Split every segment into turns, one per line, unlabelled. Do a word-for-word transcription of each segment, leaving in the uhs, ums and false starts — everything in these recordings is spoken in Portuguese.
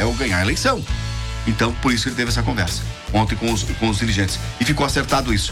é o ganhar a eleição. Então, por isso ele teve essa conversa ontem com os, com os dirigentes. E ficou acertado isso.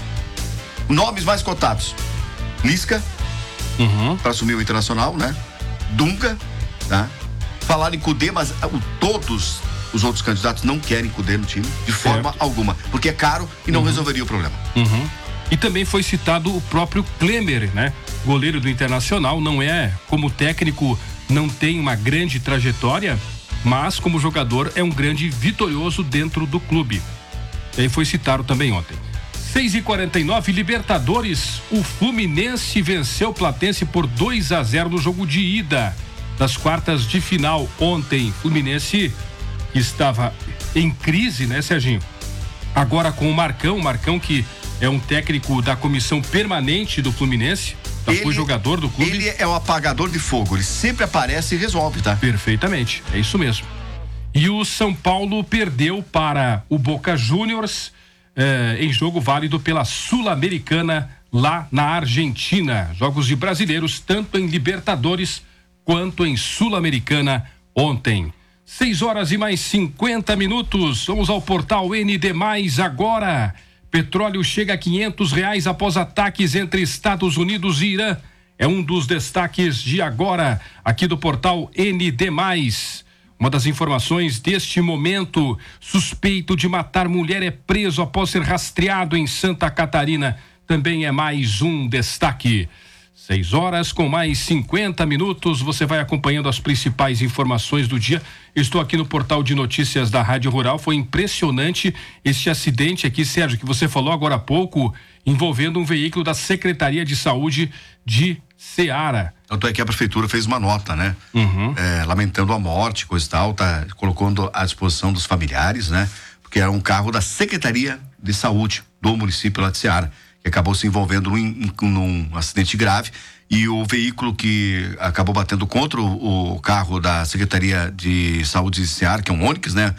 Nomes mais cotados: Lisca, uhum. para assumir o Internacional, né? Dunga, tá? Falaram em Cudê, mas uh, todos os outros candidatos não querem Cudê no time, de forma certo. alguma, porque é caro e não uhum. resolveria o problema.
Uhum. E também foi citado o próprio Klemer, né? Goleiro do Internacional, não é, como técnico, não tem uma grande trajetória, mas como jogador é um grande vitorioso dentro do clube. E aí foi citado também ontem. seis e quarenta e nove, Libertadores, o Fluminense venceu o Platense por dois a zero no jogo de ida das quartas de final ontem. Fluminense que estava em crise, né, Serginho? Agora com o Marcão, Marcão que é um técnico da comissão permanente do Fluminense, já foi jogador do clube.
Ele é o apagador de fogo, ele sempre aparece e resolve, tá?
Perfeitamente, é isso mesmo. E o São Paulo perdeu para o Boca Juniors eh, em jogo válido pela Sul-Americana lá na Argentina. Jogos de brasileiros, tanto em Libertadores quanto em Sul-Americana ontem. seis horas e mais cinquenta minutos. Vamos ao portal N D mais agora. Petróleo chega a quinhentos reais após ataques entre Estados Unidos e Irã. É um dos destaques de agora aqui do portal N D mais. Uma das informações deste momento: suspeito de matar mulher é preso após ser rastreado em Santa Catarina. Também é mais um destaque. Seis horas com mais cinquenta minutos, você vai acompanhando as principais informações do dia. Estou aqui no portal de notícias da Rádio Rural. Foi impressionante este acidente aqui, Sérgio, que você falou agora há pouco, envolvendo um veículo da Secretaria de Saúde de Ceará.
Tanto é que a prefeitura fez uma nota, né? Uhum. É, lamentando a morte, coisa e tal, tá colocando à disposição dos familiares, né? Porque era um carro da Secretaria de Saúde do município lá de Ceará, que acabou se envolvendo num, num acidente grave, e o veículo que acabou batendo contra o, o carro da Secretaria de Saúde de Ceará, que é um Onix, né?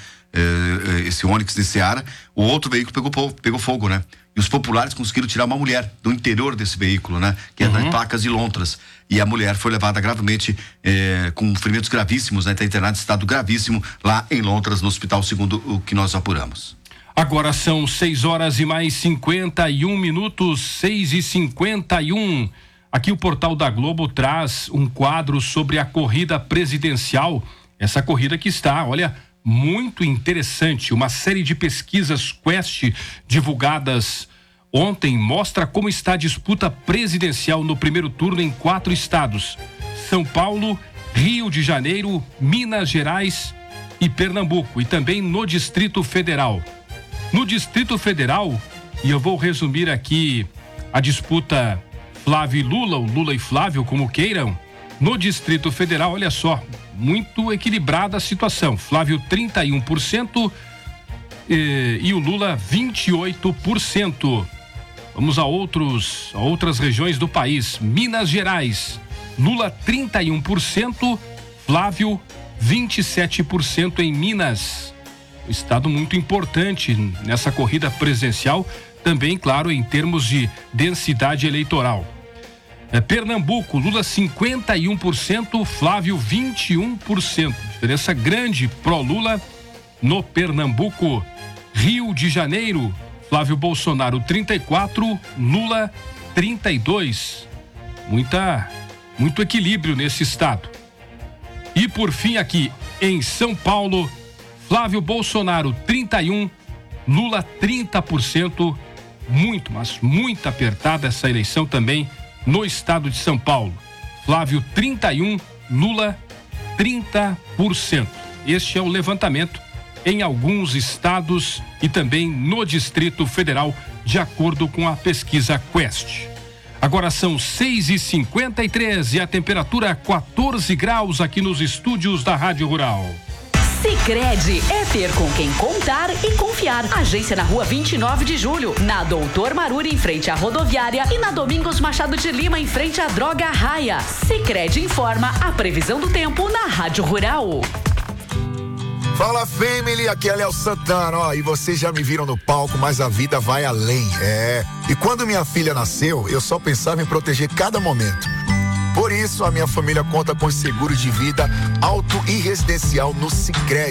É, esse Onix de Ceará, o outro veículo pegou, pegou fogo, né? E os populares conseguiram tirar uma mulher do interior desse veículo, né? Que é uhum. das placas de Lontras. E a mulher foi levada gravemente, eh, com ferimentos gravíssimos, né? Está internada em estado gravíssimo lá em Lontras, no hospital, segundo o que nós apuramos.
Agora são seis horas e mais cinquenta e um minutos, seis e cinquenta e um. Aqui o portal da Globo traz um quadro sobre a corrida presidencial. Essa corrida que está, olha, muito interessante. Uma série de pesquisas Quest divulgadas ontem mostra como está a disputa presidencial no primeiro turno em quatro estados: São Paulo, Rio de Janeiro, Minas Gerais e Pernambuco, e também no Distrito Federal. No Distrito Federal, e eu vou resumir aqui a disputa Flávio e Lula, ou Lula e Flávio, como queiram. No Distrito Federal, olha só, muito equilibrada a situação. Flávio trinta e um por cento e, e o Lula vinte e oito por cento. Vamos a outros, a outras regiões do país. Minas Gerais, Lula trinta e um por cento, Flávio vinte e sete por cento em Minas. Um estado muito importante nessa corrida presidencial, também, claro, em termos de densidade eleitoral. É, Pernambuco, Lula cinquenta e um por cento, Flávio vinte e um por cento. Diferença grande pró Lula no Pernambuco. Rio de Janeiro, Flávio Bolsonaro trinta e quatro, Lula trinta e dois. Muita, muito equilíbrio nesse estado. E por fim aqui, em São Paulo, Flávio Bolsonaro trinta e um, Lula trinta por cento. Muito, mas muito apertada essa eleição também no estado de São Paulo. Flávio trinta e um, Lula trinta por cento. Este é o levantamento em alguns estados e também no Distrito Federal, de acordo com a pesquisa Quest. Agora são seis e cinquenta e três e a temperatura quatorze graus aqui nos estúdios da Rádio Rural.
Sicredi é ter com quem contar e confiar. Agência na rua vinte e nove de julho, na Doutor Maruri, em frente à rodoviária, e na Domingos Machado de Lima, em frente à Droga Raia. Sicredi informa a previsão do tempo na Rádio Rural.
Fala, family, aqui é Léo Santana, ó, e vocês já me viram no palco, mas a vida vai além, é. E quando minha filha nasceu, eu só pensava em proteger cada momento. Por isso, a minha família conta com seguro de vida alto e residencial no Sicredi.